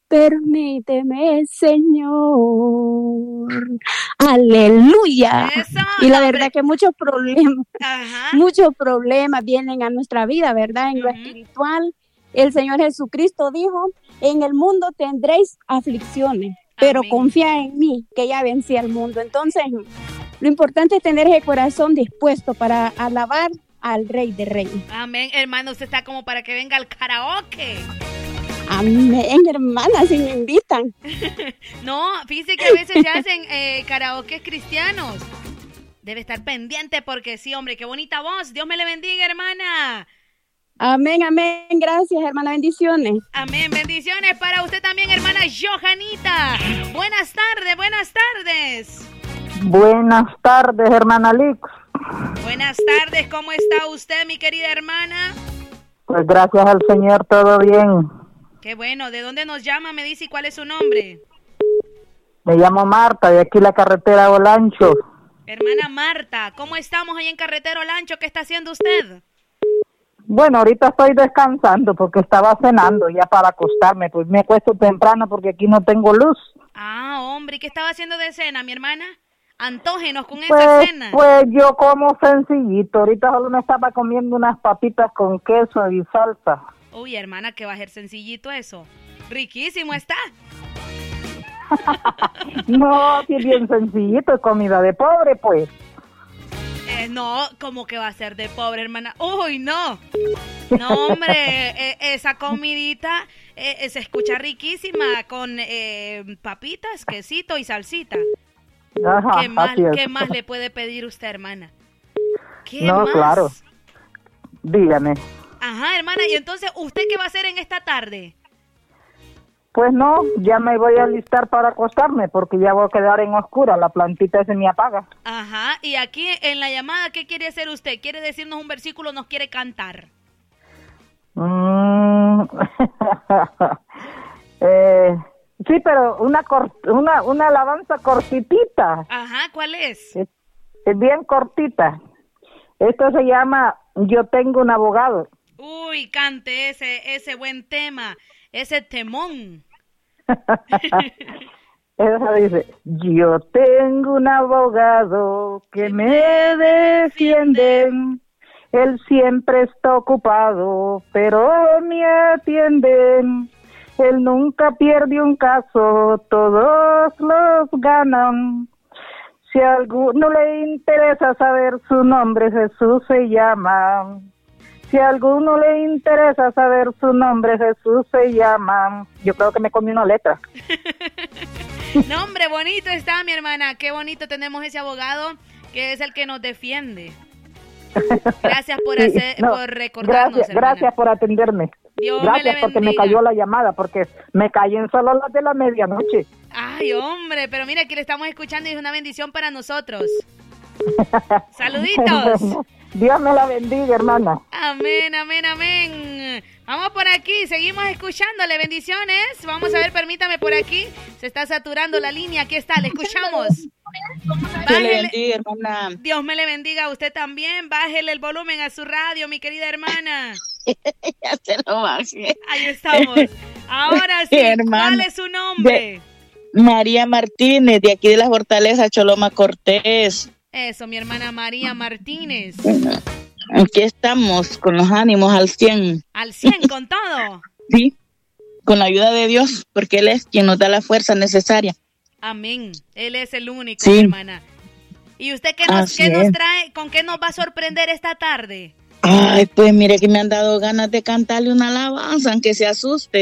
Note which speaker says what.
Speaker 1: Permíteme, Señor. Aleluya.
Speaker 2: Eso,
Speaker 1: y la
Speaker 2: hombre.
Speaker 1: verdad que
Speaker 2: Ajá.
Speaker 1: muchos problemas vienen a nuestra vida, ¿verdad? En lo espiritual, el Señor Jesucristo dijo, en el mundo tendréis aflicciones, pero
Speaker 2: Amén.
Speaker 1: confía en mí, que ya vencí al mundo. Entonces, lo importante es tener ese corazón dispuesto para alabar al Rey de Reyes.
Speaker 2: Amén, hermano, usted está como para que venga al karaoke.
Speaker 1: Amén, hermana, si me invitan.
Speaker 2: No, fíjese que a veces se hacen karaoke cristianos. Debe estar pendiente porque sí, hombre, qué bonita voz. Dios me le bendiga, hermana.
Speaker 1: Amén, amén, gracias, hermana, bendiciones.
Speaker 2: Amén, bendiciones para usted también, hermana Johanita. Buenas tardes, buenas tardes.
Speaker 3: Buenas tardes, hermana Lix.
Speaker 2: Buenas tardes, ¿cómo está usted, mi querida hermana?
Speaker 3: Pues gracias al Señor, todo bien.
Speaker 2: Qué bueno, ¿de dónde nos llama? Me dice, ¿y cuál es su nombre?
Speaker 3: Me llamo Marta, de aquí la carretera Olancho.
Speaker 2: Hermana Marta, ¿cómo estamos ahí en Carretero Lancho? ¿Qué está haciendo usted?
Speaker 3: Bueno, ahorita estoy descansando porque estaba cenando ya para acostarme. Pues me acuesto temprano porque aquí no tengo luz.
Speaker 2: Ah, hombre, ¿y qué estaba haciendo de cena, mi hermana? Antógenos con esa cena.
Speaker 3: Pues yo como sencillito. Ahorita solo me estaba comiendo unas papitas con queso y salsa.
Speaker 2: Uy, hermana, que va a ser sencillito eso. Riquísimo está.
Speaker 3: No, sí es bien sencillito, es comida de pobre, pues.
Speaker 2: No, ¿cómo que va a ser de pobre, hermana? Uy, no. No, hombre, esa comidita se escucha riquísima con papitas, quesito y salsita.
Speaker 3: Ajá,
Speaker 2: ¿Qué más le puede pedir usted, hermana? ¿Qué
Speaker 3: no,
Speaker 2: más?
Speaker 3: claro. Dígame.
Speaker 2: Ajá, hermana, y entonces, ¿usted qué va a hacer en esta tarde?
Speaker 3: Pues no, ya me voy a alistar para acostarme porque ya voy a quedar en oscura, la plantita se me apaga.
Speaker 2: Ajá, y aquí en la llamada, ¿qué quiere hacer usted? ¿Quiere decirnos un versículo o nos quiere cantar?
Speaker 3: Sí, pero una alabanza cortitita.
Speaker 2: Ajá, ¿cuál es?
Speaker 3: Es bien cortita. Esto se llama Yo tengo un abogado.
Speaker 2: Uy, cante ese buen tema, ese temón.
Speaker 3: Esa dice, yo tengo un abogado que me defiende, él siempre está ocupado, pero me atiende, él nunca pierde un caso, todos los ganan. Si a alguno le interesa saber su nombre, Jesús se llama. Si a alguno le interesa saber su nombre, Jesús se llama. Yo creo que me comí una letra.
Speaker 2: No, hombre, bonito está, mi hermana. Qué bonito tenemos ese abogado que es el que nos defiende. Gracias por por recordarnos,
Speaker 3: gracias por atenderme.
Speaker 2: Dios
Speaker 3: gracias
Speaker 2: me
Speaker 3: porque me cayó la llamada, porque me caen solo las de la medianoche.
Speaker 2: Ay, hombre, pero mira, aquí le estamos escuchando y es una bendición para nosotros. Saluditos.
Speaker 3: Dios me la bendiga, hermana.
Speaker 2: Amén, amén, amén. Vamos por aquí, seguimos escuchándole, bendiciones. Vamos a ver, permítame por aquí. Se está saturando la línea, aquí está, le escuchamos.
Speaker 4: Dios le bendiga, hermana.
Speaker 2: Dios me le bendiga a usted también. Bájele el volumen a su radio, mi querida hermana.
Speaker 4: Ya se lo bajé.
Speaker 2: Ahí estamos. Ahora sí, hermana, ¿cuál es su nombre?
Speaker 4: María Martínez, de aquí de la Fortaleza, Choloma Cortés.
Speaker 2: Eso, mi hermana María Martínez.
Speaker 4: Aquí estamos, con los ánimos al 100.
Speaker 2: ¿Al 100 con todo?
Speaker 4: Sí, con la ayuda de Dios, porque Él es quien nos da la fuerza necesaria.
Speaker 2: Amén. Él es el único,
Speaker 4: sí,
Speaker 2: mi hermana. ¿Y usted qué nos trae? ¿Con qué nos va a sorprender esta tarde?
Speaker 4: Ay, pues mire que me han dado ganas de cantarle una alabanza, aunque se asuste.